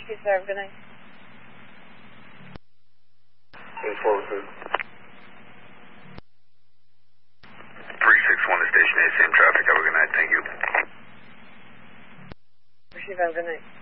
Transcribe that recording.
367, good night. 842. 361 to station 8, same traffic. Have a good night. Thank you. 367, good night.